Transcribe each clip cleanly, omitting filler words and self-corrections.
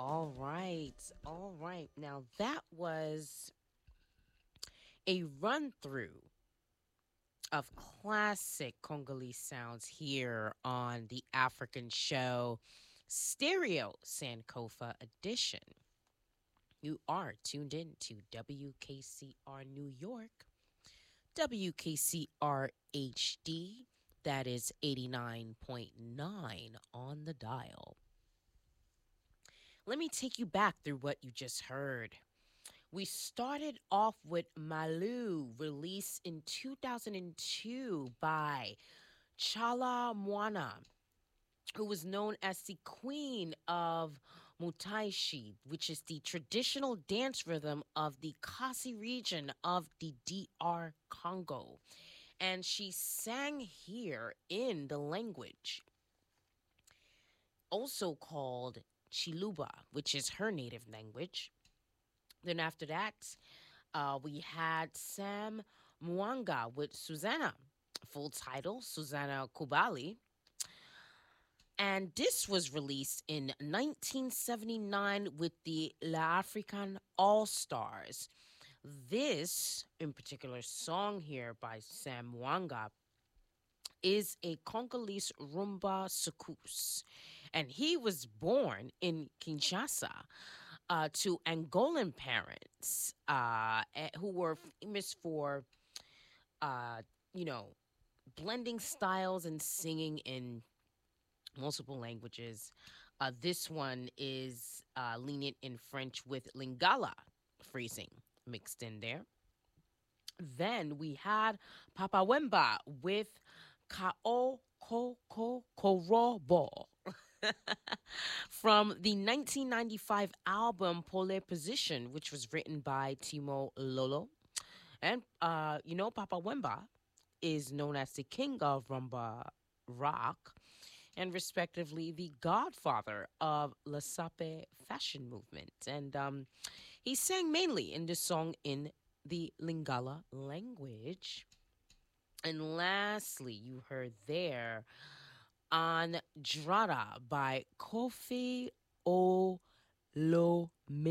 All right. All right. Now that was a run through of classic Congolese sounds here on the African show Stereo Sankofa Edition. You are tuned in to WKCR New York, WKCR HD, that is 89.9 on the dial. Let me take you back through what you just heard. We started off with Malu, released in 2002 by Chala Mwana, who was known as the queen of Mutaishi, which is the traditional dance rhythm of the Kasi region of the DR Congo. And she sang here in the language, also called Chiluba, which is her native language. Then after that, we had Sam Mwanga with Susanna, full title Susanna Kubali. And this was released in 1979 with the La African All Stars. This, in particular, song here by Sam Mwanga is a Congolese rumba soukous. And he was born in Kinshasa to Angolan parents who were famous for, uh, you know, blending styles and singing in multiple languages. This one is lenient in French with Lingala phrasing mixed in there. Then we had Papa Wemba with Kao Ko Korobo from the 1995 album Pole Position, which was written by Timo Lolo. And, Papa Wemba is known as the king of rumba rock and respectively the godfather of La Sape fashion movement. And he sang mainly in this song in the Lingala language. And lastly, you heard there Andrada by Kofi Olomide.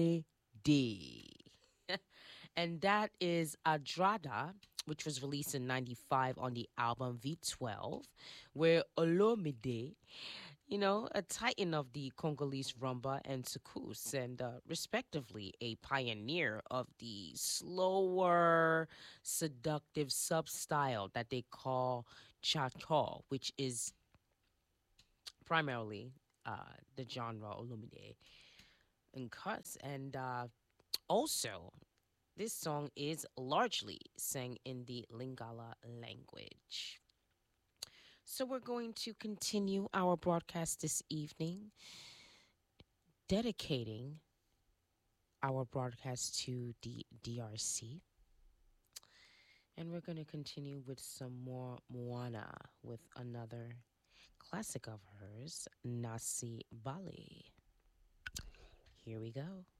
And that is Adrada, which was released in 95 on the album V12, where Olomide, a titan of the Congolese rumba and soukous, and respectively a pioneer of the slower, seductive sub-style that they call cha-cha, which is primarily the genre Olomide and cuts. And also, this song is largely sang in the Lingala language. So we're going to continue our broadcast this evening, dedicating our broadcast to the DRC. And we're going to continue with some more Moana with another classic of hers, Nasi Bali. Here we go.